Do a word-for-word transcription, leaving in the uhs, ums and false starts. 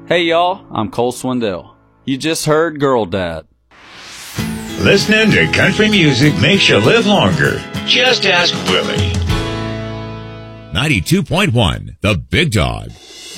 Hey y'all, I'm Cole Swindell. You just heard Girl Dad. Listening to country music makes you live longer. Just ask Willie. ninety-two point one, The Big Dog.